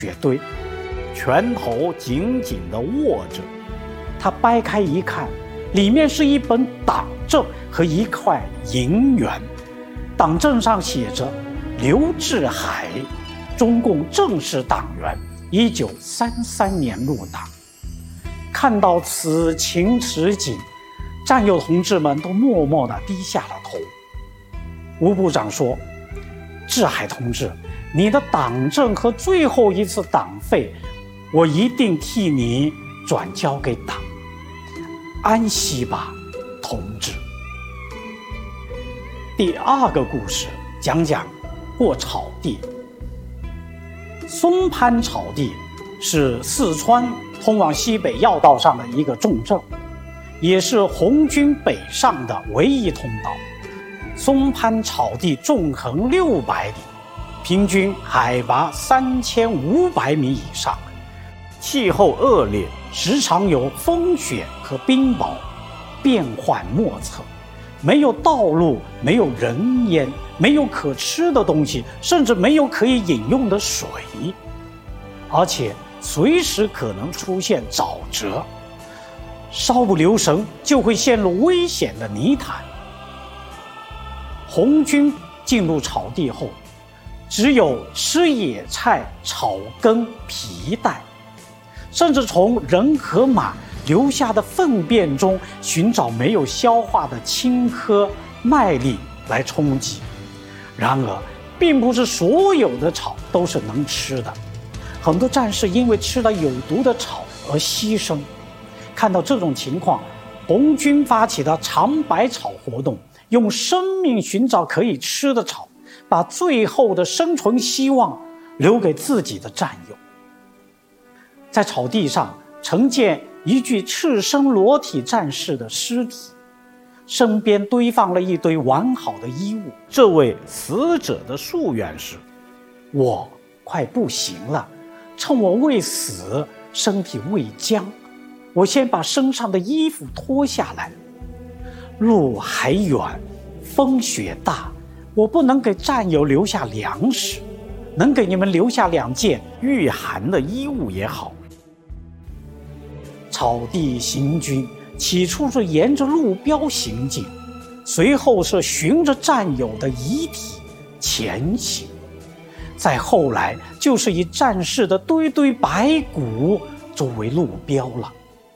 雪堆，拳头紧紧地握着。他掰开一看，里面是一本党证和一块银元。党证上写着刘志海，中共正式党员，1933年入党。看到此情此景，战友同志们都默默地低下了头。吴部长说：“志海同志，你的党证和最后一次党费，我一定替你转交给党。安息吧，同志。”第二个故事讲过草地。松潘草地是四川通往西北要道上的一个重镇，也是红军北上的唯一通道。松潘草地纵横600里，平均海拔3500米以上，气候恶劣，时常有风雪和冰雹，变幻莫测。没有道路，没有人烟，没有可吃的东西，甚至没有可以饮用的水，而且随时可能出现沼泽，稍不留神就会陷入危险的泥潭。红军进入草地后，只有吃野菜、草根、皮带，甚至从人和马留下的粪便中寻找没有消化的青稞、麦粒来充饥。然而，并不是所有的草都是能吃的，很多战士因为吃了有毒的草而牺牲。看到这种情况，红军发起的尝百草活动，用生命寻找可以吃的草，把最后的生存希望留给自己的战友。在草地上呈见一具赤身裸体战士的尸体，身边堆放了一堆完好的衣物。这位死者的夙愿是：我快不行了，趁我未死，身体未僵，我先把身上的衣服脱下来。路还远，风雪大，我不能给战友留下粮食，能给你们留下2件御寒的衣物也好。草地行军起初是沿着路标行进，随后是循着战友的遗体前行，再后来就是以战士的堆堆白骨作为路标了。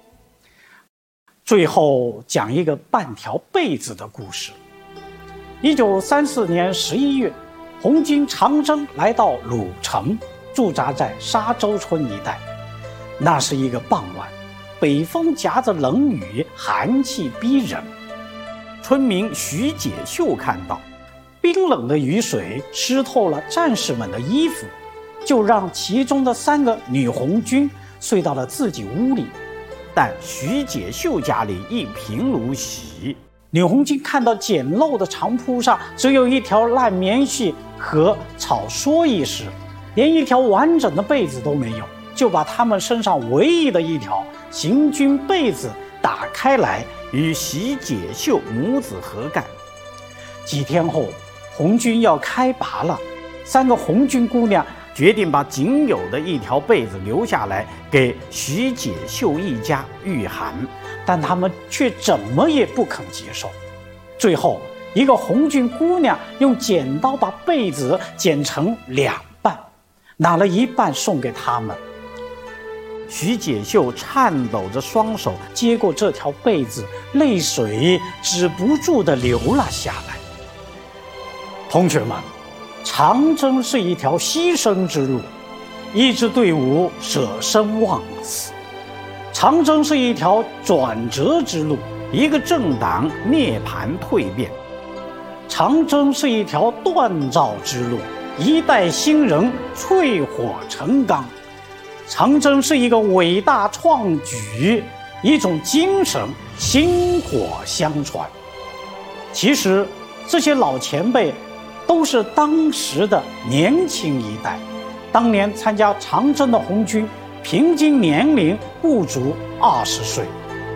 最后讲一个半条被子的故事。1934年11月，红军长征来到鲁城，驻扎在沙洲村一带。那是一个傍晚，北风夹着冷雨，寒气逼人。村民徐解秀看到冰冷的雨水湿透了战士们的衣服，就让其中的3个女红军睡到了自己屋里。但徐解秀家里一贫如洗，女红军看到简陋的床铺上只有一条烂棉絮和草蓑衣时，连一条完整的被子都没有，就把他们身上唯一的一条行军被子打开来，与徐解秀母子合干。几天后，红军要开拔了，3个红军姑娘决定把仅有的一条被子留下来给徐解秀一家御寒，但他们却怎么也不肯接受。最后，一个红军姑娘用剪刀把被子剪成2半，拿了一半送给他们。徐解秀颤抖着双手接过这条被子，泪水止不住地流了下来。同学们，长征是一条牺牲之路，一支队伍舍生忘死；长征是一条转折之路，一个政党涅槃蜕变；长征是一条锻造之路，一代新人淬火成钢；长征是一个伟大创举，一种精神薪火相传。其实这些老前辈都是当时的年轻一代，当年参加长征的红军平均年龄不足20岁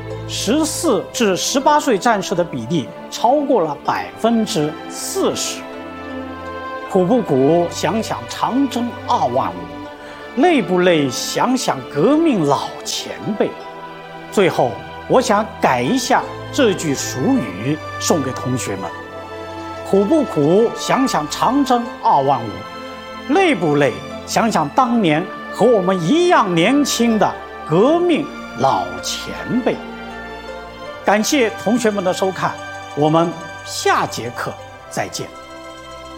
，14至18岁战士的比例超过了40%。苦不苦？想想长征2万5， 累不累想想革命老前辈？最后，我想改一下这句俗语，送给同学们：苦不苦，想想长征2万5；累不累，想想当年和我们一样年轻的革命老前辈。感谢同学们的收看，我们下节课再见。